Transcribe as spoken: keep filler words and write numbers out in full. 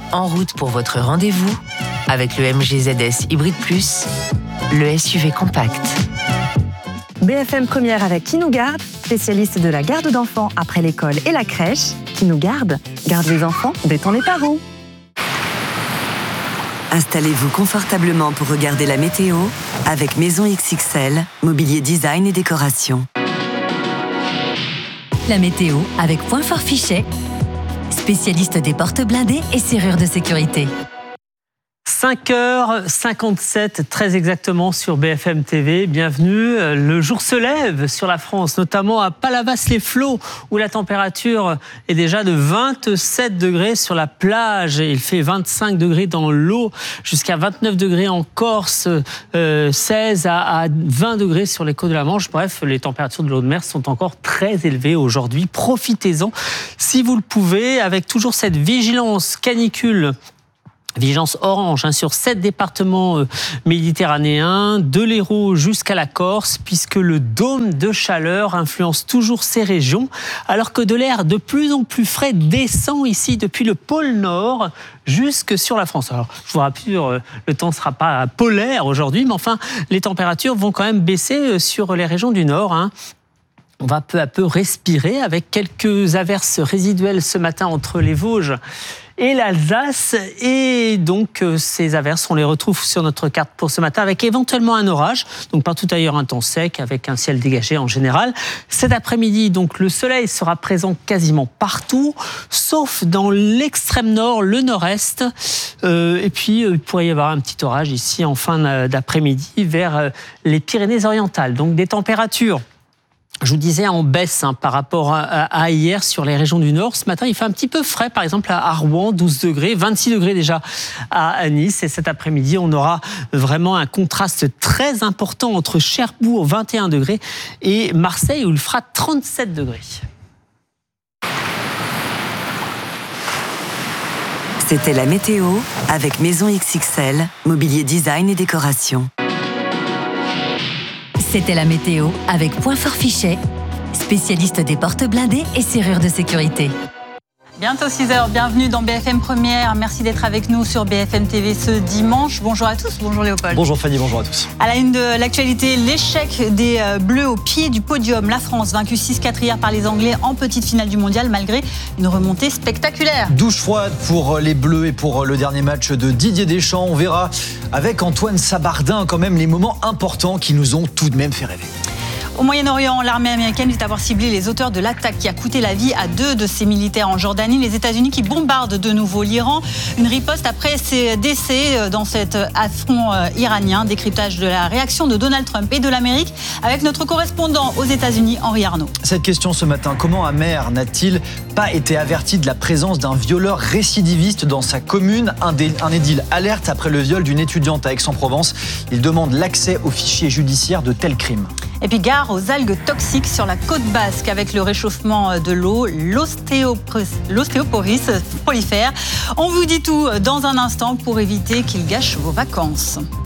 En route pour votre rendez-vous avec le M G Z S Hybrid Plus, le S U V compact. B F M Première avec Qui nous garde, spécialiste de la garde d'enfants après l'école et la crèche. Qui nous garde, garde les enfants, détend les parents. Installez-vous confortablement pour regarder la météo avec Maison X X L, mobilier design et décoration. La météo avec Point Fort Fichet, spécialiste des portes blindées et serrures de sécurité. cinq heures cinquante-sept, très exactement sur B F M T V. Bienvenue. Le jour se lève sur la France, notamment à Palavas-les-Flots, où la température est déjà de vingt-sept degrés sur la plage. Il fait vingt-cinq degrés dans l'eau, jusqu'à vingt-neuf degrés en Corse, euh, seize à vingt degrés sur les côtes de la Manche. Bref, les températures de l'eau de mer sont encore très élevées aujourd'hui. Profitez-en si vous le pouvez, avec toujours cette vigilance canicule. Vigilance orange hein, sur sept départements euh, méditerranéens, de l'Hérault jusqu'à la Corse, puisque le dôme de chaleur influence toujours ces régions, alors que de l'air de plus en plus frais descend ici depuis le pôle Nord jusque sur la France. Alors, je vous rassure, euh, le temps ne sera pas polaire aujourd'hui, mais enfin, les températures vont quand même baisser sur les régions du Nord. Hein. On va peu à peu respirer avec quelques averses résiduelles ce matin entre les Vosges et l'Alsace. Et donc, ces averses, on les retrouve sur notre carte pour ce matin avec éventuellement un orage. Donc, partout ailleurs, un temps sec avec un ciel dégagé en général. Cet après-midi, donc, le soleil sera présent quasiment partout, sauf dans l'extrême nord, le nord-est. Euh, et puis, il pourrait y avoir un petit orage ici en fin d'après-midi vers les Pyrénées-Orientales. Donc, des températures, je vous disais, en baisse hein, par rapport à, à, à hier sur les régions du Nord. Ce matin, il fait un petit peu frais, par exemple à Rouen, douze degrés, vingt-six degrés déjà à Nice. Et cet après-midi, on aura vraiment un contraste très important entre Cherbourg, vingt et un degrés, et Marseille, où il fera trente-sept degrés. C'était la météo avec Maison X X L, mobilier design et décoration. C'était la météo avec Point Fort Fichet, spécialiste des portes blindées et serrures de sécurité. Bientôt six heures, bienvenue dans B F M Première. Merci d'être avec nous sur B F M T V ce dimanche. Bonjour à tous, bonjour Léopold. Bonjour Fanny, bonjour à tous. À la une de l'actualité, l'échec des Bleus au pied du podium. La France, vaincue six quatre hier par les Anglais en petite finale du mondial, malgré une remontée spectaculaire. Douche froide pour les Bleus et pour le dernier match de Didier Deschamps. On verra avec Antoine Sabardin quand même les moments importants qui nous ont tout de même fait rêver. Au Moyen-Orient, l'armée américaine dit avoir ciblé les auteurs de l'attaque qui a coûté la vie à deux de ses militaires en Jordanie. Les États-Unis qui bombardent de nouveau l'Iran. Une riposte après ses décès dans cet affront iranien. Décryptage de la réaction de Donald Trump et de l'Amérique avec notre correspondant aux États-Unis, Henri Arnaud. Cette question ce matin, comment Amer n'a-t-il pas été averti de la présence d'un violeur récidiviste dans sa commune? Un, dé, un édile alerte après le viol d'une étudiante à Aix-en-Provence. Il demande l'accès aux fichiers judiciaires de tels crimes. Et puis gare aux algues toxiques sur la côte basque avec le réchauffement de l'eau, l'ostéoporus prolifère. On vous dit tout dans un instant pour éviter qu'il gâche vos vacances.